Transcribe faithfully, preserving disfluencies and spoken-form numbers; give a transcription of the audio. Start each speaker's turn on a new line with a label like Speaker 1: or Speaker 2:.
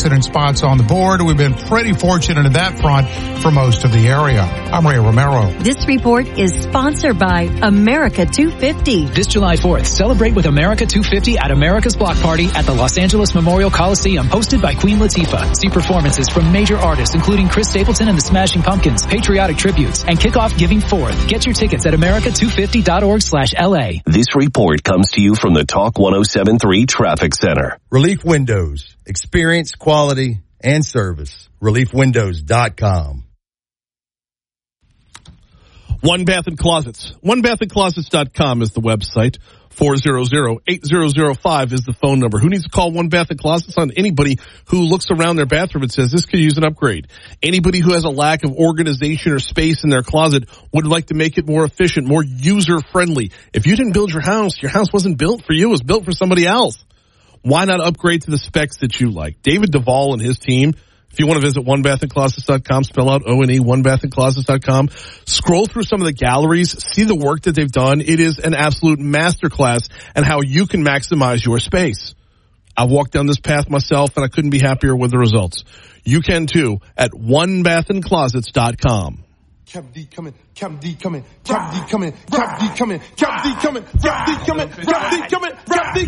Speaker 1: accident spots on the board. We've been pretty fortunate in that front for most of the area. I'm Ray Romero.
Speaker 2: This report is sponsored by America two fifty.
Speaker 3: This July fourth, celebrate with America two fifty at America's Block Party at the Los Angeles Memorial Coliseum, hosted by Queen Latifah. See performances from major artists including Chris Stapleton and the Smashing Pumpkins, patriotic tributes, and kick off Giving Forth. Get your tickets at america two fifty dot org slash L A.
Speaker 4: This report comes to you from the Talk one oh seven point three Traffic Center.
Speaker 5: Relief Windows. Experience, quality, and service. relief windows dot com.
Speaker 6: One Bath and Closets. one bath and closets dot com is the website. four hundred, eight thousand five is the phone number. Who needs to call One Bath and Closets on? Anybody who looks around their bathroom and says this could use an upgrade. Anybody who has a lack of organization or space in their closet would like to make it more efficient, more user-friendly. If you didn't build your house, your house wasn't built for you. It was built for somebody else. Why not upgrade to the specs that you like? David Duvall and his team. If you want to visit one bath and closets dot com, spell out O N E, one bath and closets dot com. Scroll through some of the galleries, see the work that they've done. It is an absolute masterclass in how you can maximize your space. I've walked down this path myself, and I couldn't be happier with the results. You can too at one bath and closets dot com.
Speaker 7: Cap D coming, Cap D coming, Cap D coming, Cap D coming, Cap D coming, Cap D coming, Cap D coming, Cap D coming.